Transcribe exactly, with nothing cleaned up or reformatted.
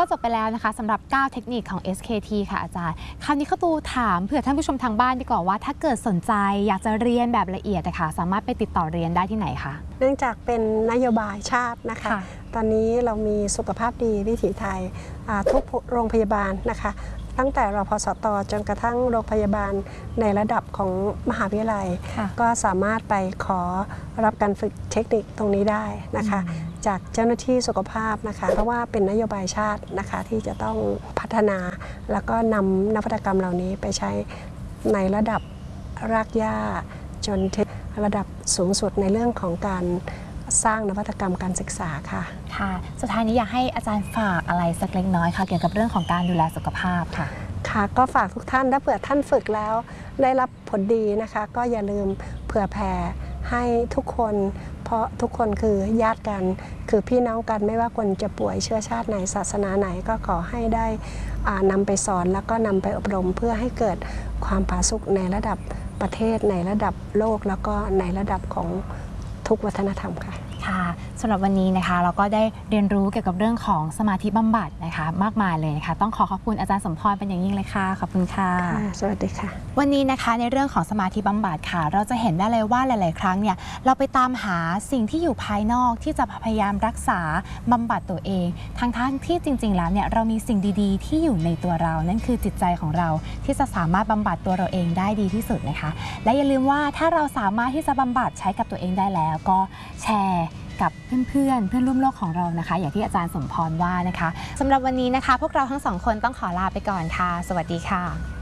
จบไปแล้วนะคะสำหรับเก้าเทคนิคของ เอส เค ที ค่ะอาจารย์คราวนี้เข้าตูถามเผื่อท่านผู้ชมทางบ้านดีกว่าว่าถ้าเกิดสนใจอยากจะเรียนแบบละเอียดนะคะสามารถไปติดต่อเรียนได้ที่ไหนคะเนื่องจากเป็นนโยบายชาตินะคะตอนนี้เรามีสุขภาพดีวิถีไทยทุกโรงพยาบาลนะคะตั้งแต่รพสตจนกระทั่งโรงพยาบาลในระดับของมหาวิทยาลัยก็สามารถไปขอรับการฝึกเทคนิคตรงนี้ได้นะคะจากเจ้าหน้าที่สุขภาพนะคะเพราะว่าเป็นนโยบายชาตินะคะที่จะต้องพัฒนาแล้วก็นำนวัตกรรมเหล่านี้ไปใช้ในระดับรากหญ้าจนถึงระดับสูงสุดในเรื่องของการสร้างนวัตกรรมการศึกษาค่ะค่ะสุดท้ายนี้อยากให้อาจารย์ฝากอะไรสักเล็กน้อยค่ะเกี่ยวกับเรื่องของการดูแลสุขภาพค่ะค่ะก็ฝากทุกท่านถ้าเผื่อท่านฝึกแล้วได้รับผลดีนะคะก็อย่าลืมเผื่อแผ่ให้ทุกคนเพราะทุกคนคือญาติกันคือพี่น้องกันไม่ว่าคนจะป่วยเชื้อชาติไหนศาสนาไหนก็ขอให้ได้นำไปสอนแล้วก็นำไปอบรมเพื่อให้เกิดความผาสุกในระดับประเทศในระดับโลกแล้วก็ในระดับของทุกวัฒนธรรมค่ะค่ะสำหรับวันนี้นะคะเราก็ได้เรียนรู้เกี่ยวกับเรื่องของสมาธิบำบัดนะคะมากมายเลยนะคะต้องขอขอบคุณอาจารย์สมพรเป็นอย่างยิ่งเลยค่ะขอบคุณค่ะสวัสดีค่ะวันนี้นะคะในเรื่องของสมาธิบำบัดค่ะเราจะเห็นได้เลยว่าหลายๆครั้งเนี่ยเราไปตามหาสิ่งที่อยู่ภายนอกที่จะพยายามรักษาบำบัดตัวเองทั้งๆที่จริงๆแล้วเนี่ยเรามีสิ่งดีๆที่อยู่ในตัวเรานั่นคือจิตใจของเราที่จะสามารถบำบัดตัวเราเองได้ดีที่สุดนะคะและอย่าลืมว่าถ้าเราสามารถที่จะบำบัดใช้กับตัวเองได้แล้วก็แชร์กับเพื่อนๆเพื่อนร่วมโลกของเรานะคะอย่างที่อาจารย์สมพรว่านะคะสำหรับวันนี้นะคะพวกเราทั้งสองคนต้องขอลาไปก่อนค่ะสวัสดีค่ะ